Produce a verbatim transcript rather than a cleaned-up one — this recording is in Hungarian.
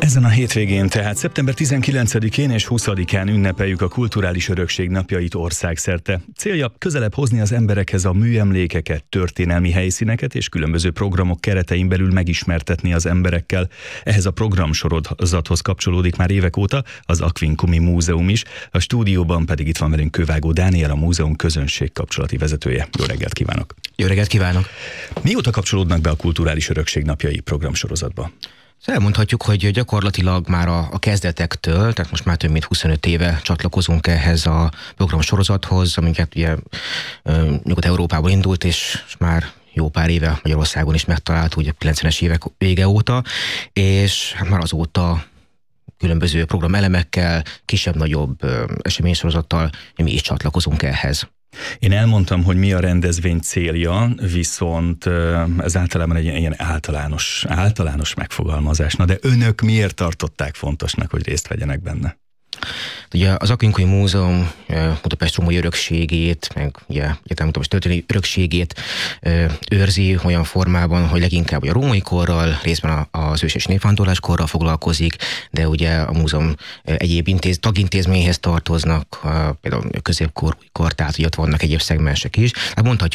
Ezen a hétvégén, tehát szeptember tizenkilencedikén és huszadikán ünnepeljük a kulturális örökség napjait országszerte. Célja közelebb hozni az emberekhez a műemlékeket, történelmi helyszíneket és különböző programok keretein belül megismertetni az emberekkel. Ehhez a programsorozathoz kapcsolódik már évek óta az Aquincumi Múzeum is, a stúdióban pedig itt van velünk Kővágó Dániel, a múzeum közönségkapcsolati vezetője. Jó reggelt kívánok! Jó reggelt kívánok! Mióta kapcsolódnak be a kulturális örökség napjai programsorozatba? Elmondhatjuk, hogy gyakorlatilag már a, a kezdetektől, tehát most már több mint huszonöt éve csatlakozunk ehhez a programsorozathoz, amiket ugye Nyugat-Európában indult, és már jó pár éve Magyarországon is megtalált, ugye a kilencvenes évek vége óta, és hát már azóta különböző programelemekkel, kisebb-nagyobb eseménysorozattal mi is csatlakozunk ehhez. Én elmondtam, hogy mi a rendezvény célja, viszont ez általában egy ilyen általános, általános megfogalmazás. Na de önök miért tartották fontosnak, hogy részt vegyenek benne? Ugye az Aquincumi Múzeum Budapest római örökségét, meg ugye egyetemtudományos történelmi örökségét őrzi olyan formában, hogy leginkább a római korral, részben az ős- és népvándorlás korral foglalkozik, de ugye a múzeum egyéb intéz, tagintézményhez tartoznak, például középkor, kor, tehát ugye ott vannak egyéb szegmensek is. Hát mondhatjuk